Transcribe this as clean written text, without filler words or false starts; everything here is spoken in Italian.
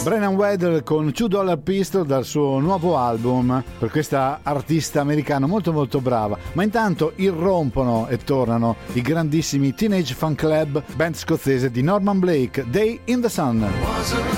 Brennan Weddle con $2 Pistol dal suo nuovo album, per questa artista americana molto molto brava. Ma intanto irrompono e tornano i grandissimi Teenage Fan Club, band scozzese di Norman Blake, Day in the Sun.